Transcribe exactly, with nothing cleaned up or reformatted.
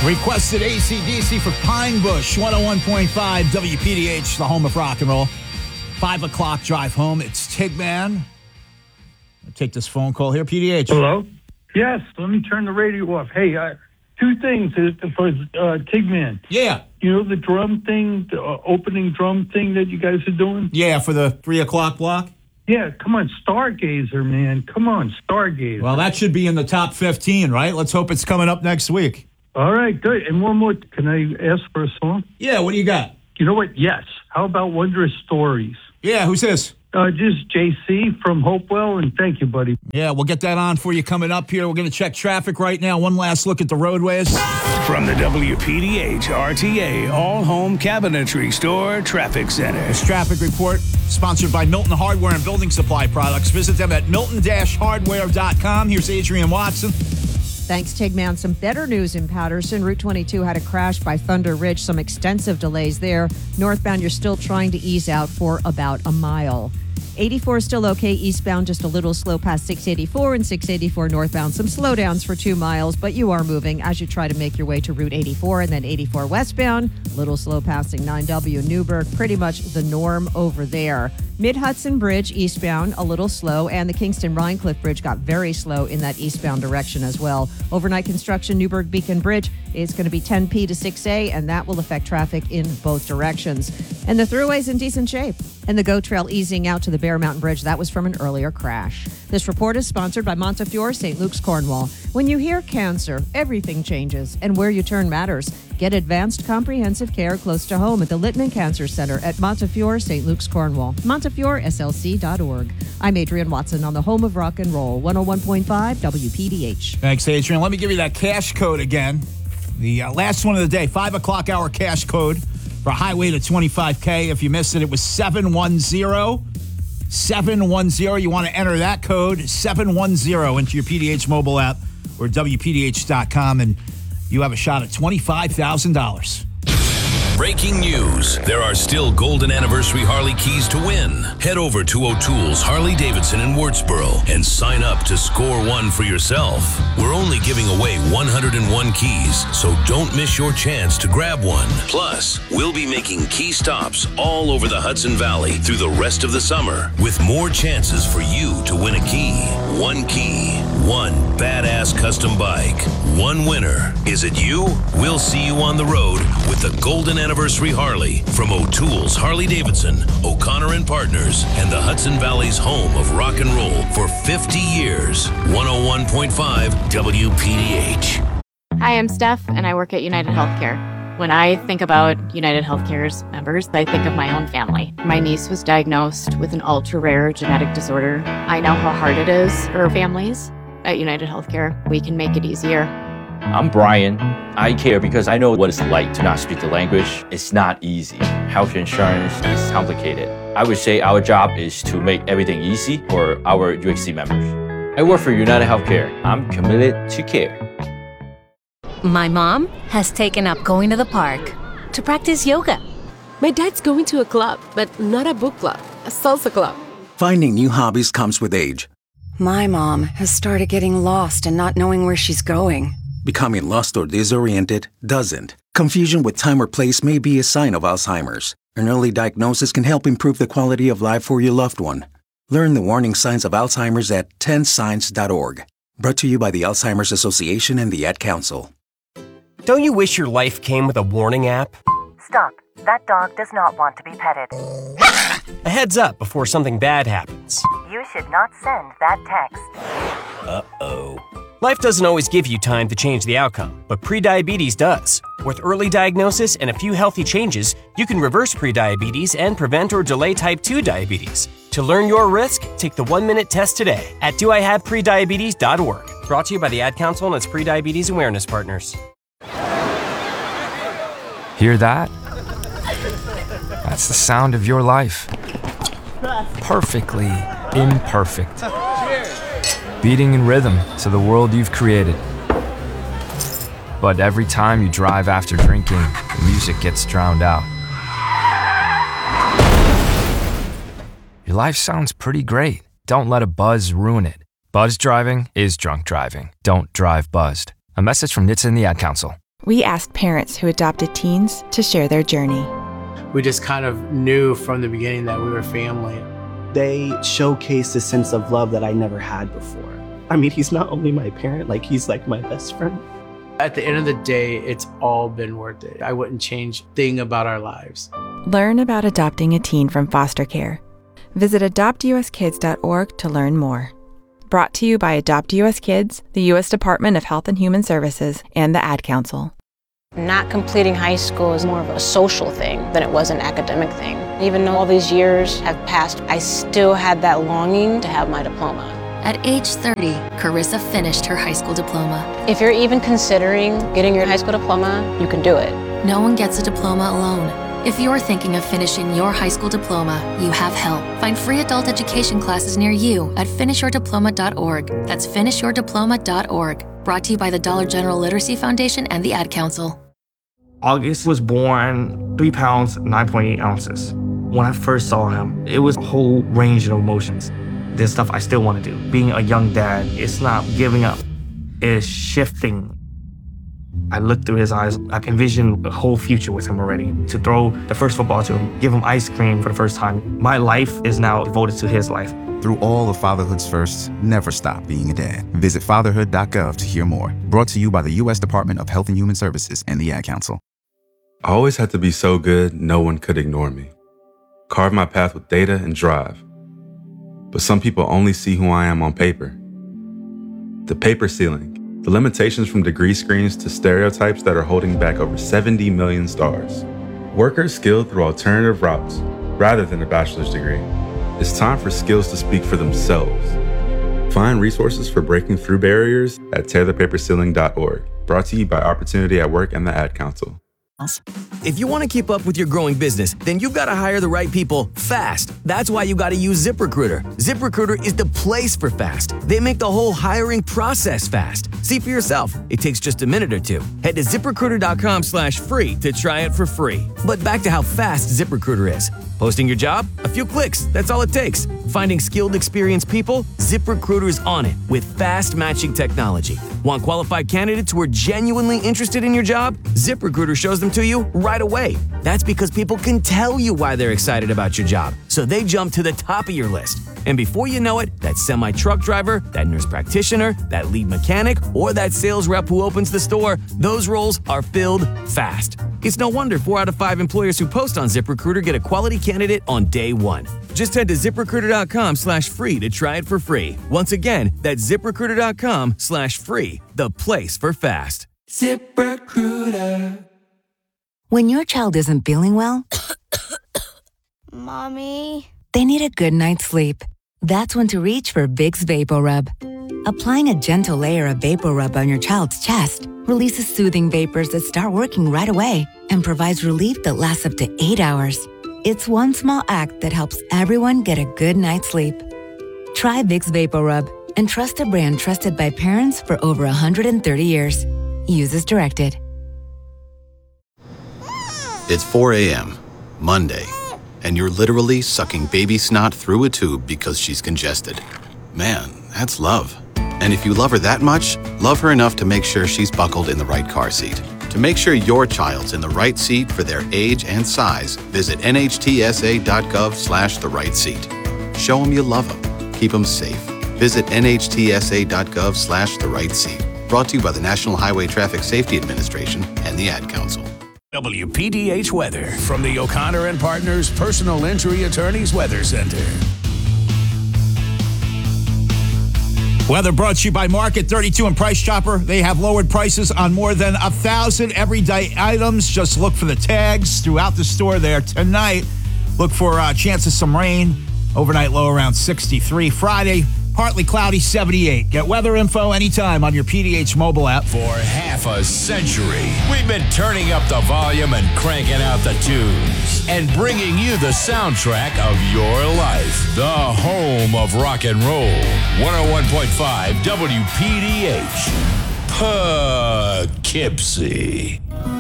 Requested A C D C for Pine Bush, one oh one point five W P D H, the home of rock and roll. Five o'clock drive home. It's Tigman. I'll take this phone call here. P D H. Hello? Yes, let me turn the radio off. Hey, uh, two things for uh, Tigman. Yeah. You know the drum thing, the uh, opening drum thing that you guys are doing? Yeah, for the three o'clock block? Yeah, come on, Stargazer, man. Come on, Stargazer. Well, that should be in the top fifteen, right? Let's hope it's coming up next week. All right, good. And one more. Can I ask for a song? Yeah, what do you got? You know what? Yes. How about Wondrous Stories? Yeah, who's this? Uh, just J C from Hopewell, and thank you, buddy. Yeah, we'll get that on for you coming up here. We're going to check traffic right now. One last look at the roadways. From the W P D H R T A All-Home Cabinetry Store Traffic Center. This traffic report sponsored by Milton Hardware and Building Supply Products. Visit them at milton dash hardware dot com. Here's Adrian Watson. Thanks, Tigman. Some better news in Patterson. Route twenty-two had a crash by Thunder Ridge. Some extensive delays there. Northbound, you're still trying to ease out for about a mile. eighty-four is still okay. Eastbound, just a little slow past six eighty-four and six eighty-four northbound. Some slowdowns for two miles, but you are moving as you try to make your way to Route eighty-four and then eighty-four westbound. Little slow passing nine W Newburgh. Pretty much the norm over there. Mid-Hudson Bridge eastbound, a little slow, and the Kingston-Rhinecliff Bridge got very slow in that eastbound direction as well. Overnight construction, Newburgh Beacon Bridge is going to be ten P to six A, and that will affect traffic in both directions. And the thruway's in decent shape. And the GO Trail easing out to the Bear Mountain Bridge. That was from an earlier crash. This report is sponsored by Montefiore, Saint Luke's, Cornwall. When you hear cancer, everything changes, and where you turn matters. Get advanced comprehensive care close to home at the Littman Cancer Center at Montefiore, Saint Luke's, Cornwall. Montefiore S L C dot org. I'm Adrian Watson on the home of rock and roll, one oh one point five W P D H. Thanks, Adrian. Let me give you that cash code again. The uh, last one of the day, five o'clock hour cash code for Highway to twenty-five K. If you missed it, it was seven one zero. seven one zero. You want to enter that code, seven one zero, into your P D H mobile app or W P D H dot com, and you have a shot at twenty-five thousand dollars. Breaking news. There are still Golden Anniversary Harley keys to win. Head over to O'Toole's Harley-Davidson in Wurtsboro and sign up to score one for yourself. We're only giving away one hundred one keys, so don't miss your chance to grab one. Plus, we'll be making key stops all over the Hudson Valley through the rest of the summer with more chances for you to win a key. One key, one badass custom bike, one winner. Is it you? We'll see you on the road with the Golden Anniversary Harley from O'Toole's Harley-Davidson, O'Connor and Partners, and the Hudson Valley's home of rock and roll for fifty years. one oh one point five W P D H. Hi, I'm Steph, and I work at United Healthcare. When I think about United Healthcare's members, I think of my own family. My niece was diagnosed with an ultra-rare genetic disorder. I know how hard it is for families. At United Healthcare, we can make it easier. I'm Brian. I care because I know what it's like to not speak the language. It's not easy. Health insurance is complicated. I would say our job is to make everything easy for our U H C members. I work for United Healthcare. I'm committed to care. My mom has taken up going to the park to practice yoga. My dad's going to a club, but not a book club, a salsa club. Finding new hobbies comes with age. My mom has started getting lost and not knowing where she's going. Becoming lost or disoriented doesn't. Confusion with time or place may be a sign of Alzheimer's. An early diagnosis can help improve the quality of life for your loved one. Learn the warning signs of Alzheimer's at ten signs dot org. Brought to you by the Alzheimer's Association and the Ad Council. Don't you wish your life came with a warning app? Stop. That dog does not want to be petted. A heads up before something bad happens. You should not send that text. Uh-oh. Life doesn't always give you time to change the outcome, but prediabetes does. With early diagnosis and a few healthy changes, you can reverse prediabetes and prevent or delay type two diabetes. To learn your risk, take the one-minute test today at do I have prediabetes dot org. Brought to you by the Ad Council and its Prediabetes Awareness Partners. Hear that? That's the sound of your life. Perfectly imperfect. Beating in rhythm to the world you've created. But every time you drive after drinking, the music gets drowned out. Your life sounds pretty great. Don't let a buzz ruin it. Buzz driving is drunk driving. Don't drive buzzed. A message from N H T S A and the Ad Council. We asked parents who adopted teens to share their journey. We just kind of knew from the beginning that we were family. They showcased a sense of love that I never had before. I mean, he's not only my parent, like he's like my best friend. At the end of the day, it's all been worth it. I wouldn't change a thing about our lives. Learn about adopting a teen from foster care. Visit adopt u s kids dot org to learn more. Brought to you by Adopt U S Kids, the U S Department of Health and Human Services, and the Ad Council. Not completing high school is more of a social thing than it was an academic thing. Even though all these years have passed, I still had that longing to have my diploma. At age thirty, Carissa finished her high school diploma. If you're even considering getting your high school diploma, you can do it. No one gets a diploma alone. If you're thinking of finishing your high school diploma, you have help. Find free adult education classes near you at finish your diploma dot org. That's finish your diploma dot org. Brought to you by the Dollar General Literacy Foundation and the Ad Council. August was born three pounds, nine point eight ounces. When I first saw him, it was a whole range of emotions. There's stuff I still want to do. Being a young dad, it's not giving up. It's shifting. I looked through his eyes. I envisioned a whole future with him already. To throw the first football to him, give him ice cream for the first time. My life is now devoted to his life. Through all of fatherhood's firsts, never stop being a dad. Visit fatherhood dot gov to hear more. Brought to you by the U S Department of Health and Human Services and the Ad Council. I always had to be so good, no one could ignore me. Carve my path with data and drive. But some people only see who I am on paper. The paper ceiling, the limitations from degree screens to stereotypes that are holding back over seventy million stars. Workers skilled through alternative routes, rather than a bachelor's degree. It's time for skills to speak for themselves. Find resources for breaking through barriers at tear the paper ceiling dot org. Brought to you by Opportunity at Work and the Ad Council. If you want to keep up with your growing business, then you've got to hire the right people fast. That's why you got to use ZipRecruiter. ZipRecruiter is the place for fast. They make the whole hiring process fast. See for yourself. It takes just a minute or two. Head to ziprecruiter dot com slash free to try it for free. But back to how fast ZipRecruiter is. Posting your job? A few clicks. That's all it takes. Finding skilled, experienced people? ZipRecruiter's on it with fast matching technology. Want qualified candidates who are genuinely interested in your job? ZipRecruiter shows them to you right away. That's because people can tell you why they're excited about your job, so they jump to the top of your list. And before you know it, that semi-truck driver, that nurse practitioner, that lead mechanic, or that sales rep who opens the store, those roles are filled fast. It's no wonder four out of five employers who post on ZipRecruiter get a quality candidate on day one. Just head to ziprecruiter dot com slash free to try it for free. Once again, that's ziprecruiter dot com slash free, the place for fast. ZipRecruiter. When your child isn't feeling well, Mommy, they need a good night's sleep. That's when to reach for Vicks VapoRub. Applying a gentle layer of VapoRub on your child's chest releases soothing vapors that start working right away and provides relief that lasts up to eight hours. It's one small act that helps everyone get a good night's sleep. Try Vicks VapoRub and trust a brand trusted by parents for over one hundred thirty years. Use as directed. It's four a.m., Monday, and you're literally sucking baby snot through a tube because she's congested. Man, that's love. And if you love her that much, love her enough to make sure she's buckled in the right car seat. To make sure your child's in the right seat for their age and size, visit N H T S A dot gov slash the right seat. Show them you love them. Keep them safe. Visit N H T S A dot gov slash the right seat. Brought to you by the National Highway Traffic Safety Administration and the Ad Council. W P D H weather from the O'Connor and Partners Personal Injury Attorneys Weather Center. Weather brought to you by Market thirty-two and Price Chopper. They have lowered prices on more than a thousand everyday items. Just look for the tags throughout the store there. Tonight, look for a chance of some rain. Overnight low around sixty-three. Friday, partly cloudy, seventy-eight. Get weather info anytime on your P D H mobile app. For half a century, we've been turning up the volume and cranking out the tunes and bringing you the soundtrack of your life. The home of rock and roll. one oh one point five W P D H. Poughkeepsie.